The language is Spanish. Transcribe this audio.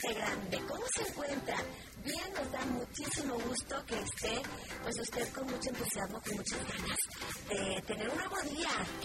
Grande. ¿Cómo se encuentra? Bien, nos da muchísimo gusto que esté, pues usted con mucho entusiasmo, con muchas ganas de tener un nuevo día.